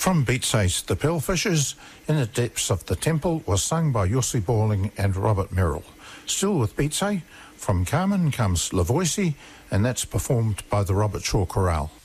From Beatsays, The Pearlfishers, In the Depths of the Temple was sung by Yossi Borling and Robert Merrill. Still with Beatsay, from Carmen comes La Voici, and that's performed by the Robert Shaw Chorale.